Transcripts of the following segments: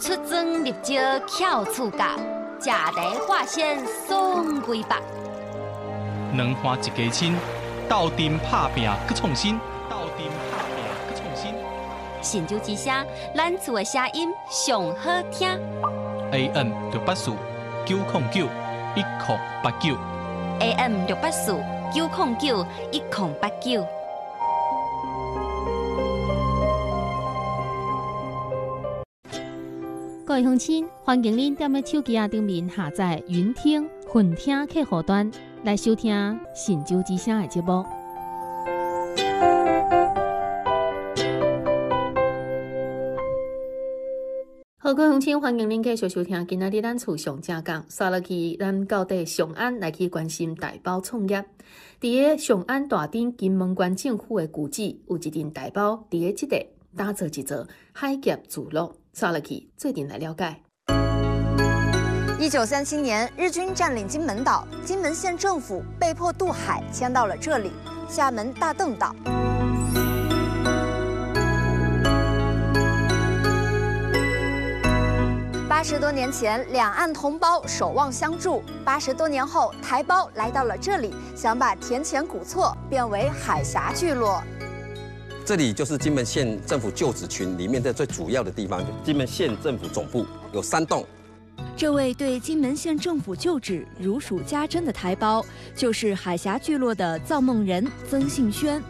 出征入招巧处甲，食台化纤送归白。 两花一家亲，斗阵拍拼去创新，斗阵拍拼去创新。 神州之声，咱厝的声音上好听。 AM 684-909-1089。 AM 684-909-1089。 各位乡亲，欢迎您踮咧手机顶面下载云听、混听客户端来收听神州之声的节目。好，各位乡亲，欢迎您继续收听今仔日咱厝上正讲，刷落去咱到底上安来去关心台胞创业。伫个上安大镇金门县政府的古迹，有一阵台胞伫个即地打造一座海峡聚落。刷落去，最近来了解。 1937年，日军占领金门岛，金门县政府被迫渡海，迁到了这里——厦门大嶝岛。80多年前，两岸同胞守望相助。80多年后，台胞来到了这里，想把田前古厝变为海峡聚落。 这里就是金门县政府旧址群里面的最主要的地方，金门县政府总部有3栋。 这位对金门县政府旧址如数家珍的台胞，就是海峡聚落的造梦人曾信轩。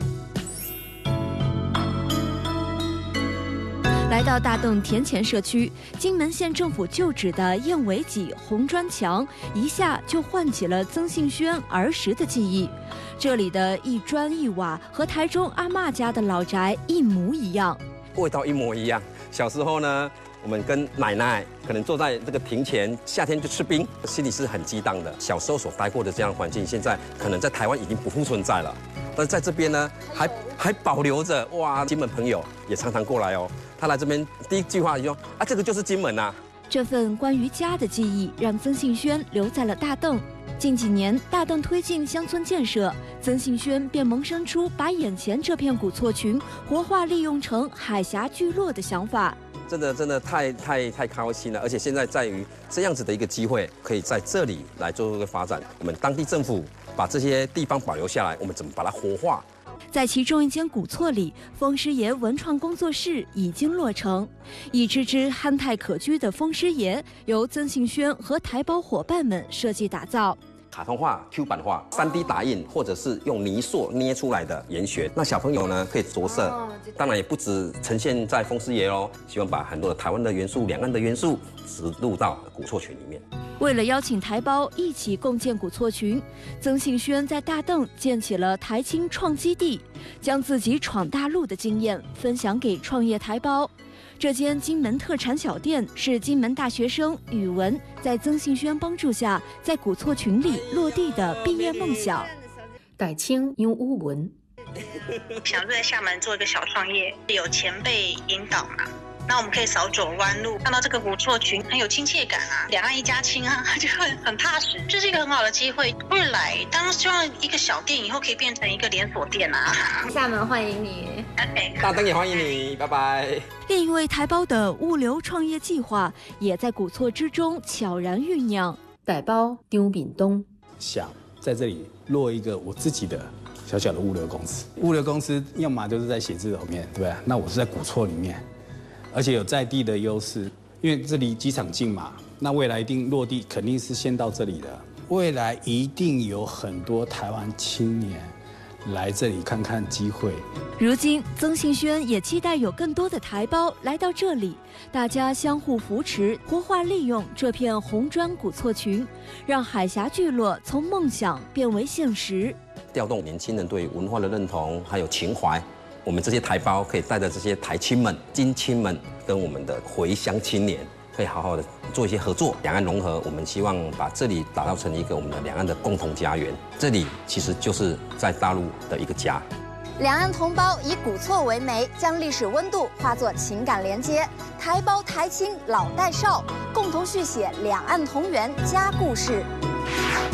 来到大嶝田前社区，金门县政府旧址的燕尾脊红砖墙，一下就唤起了曾信轩儿时的记忆。这里的一砖一瓦和台中阿嬷家的老宅一模一样， 味道一模一样。小时候呢，我们跟奶奶可能坐在这个庭前，夏天就吃冰，心里是很激荡的。小时候所待过的这样的环境，现在可能在台湾已经不复存在了，但是在这边呢，还保留着。哇，金门朋友也常常过来哦。他来这边第一句话就说：“啊，这个就是金门啊。” 这份关于家的记忆让曾信轩留在了大嶝。近几年，大嶝推进乡村建设，曾信轩便萌生出把眼前这片古厝群活化利用成海峡聚落的想法。 真的太开心了，而且现在在于这样子的一个机会，可以在这里来做一个发展。我们当地政府把这些地方保留下来，我们怎么把它活化？ 在其中一间古厝里，风师爷文创工作室已经落成。一只只憨态可掬的风师爷，由曾信轩和台胞伙伴们设计打造。 卡通化、Q 版化、3D 打印，或者是用泥塑捏出来的岩学，那小朋友呢可以着色。当然也不止呈现在风师爷哦，希望把很多的台湾的元素、两岸的元素植入到古厝群里面。 为了邀请台胞一起共建古厝群，曾信轩在大嶝建起了台青创基地，将自己闯大陆的经验分享给创业台胞。这间金门特产小店是金门大学生宇文在曾信轩帮助下，在古厝群里落地的毕业梦想。 台青杨宇文想在厦门做一个小创业，有前辈引导嘛。那我们可以少走弯路，看到这个古厝群很有亲切感啊，两岸一家亲啊，就很踏实。这是一个很好的机会。未来当然希望一个小店以后可以变成一个连锁店啊。 厦门欢迎你， 大嶝也欢迎你，拜拜。 另一位台胞的物流创业计划也在古厝之中悄然酝酿。 台胞张敏东想在这里落一个我自己的小小的物流公司。物流公司要么就是在写字楼面，对吧？那我是在古厝里面。而且有在地的优势，因为这离机场近嘛，那未来一定落地肯定是先到这里的。未来一定有很多台湾青年来这里看看机会。 如今，曾信轩也期待有更多的台胞来到这里，大家相互扶持，活化利用这片红砖古厝群，让海峡聚落从梦想变为现实， 调动年轻人对文化的认同还有情怀。我们这些台胞可以带着这些台青们、金青们，跟我们的回乡青年，可以好好的做一些合作，两岸融合。我们希望把这里打造成一个我们的两岸的共同家园。这里其实就是在大陆的一个家。 两岸同胞以古厝为媒，将历史温度化作情感连接。台胞台青老带少，共同续写两岸同源家故事。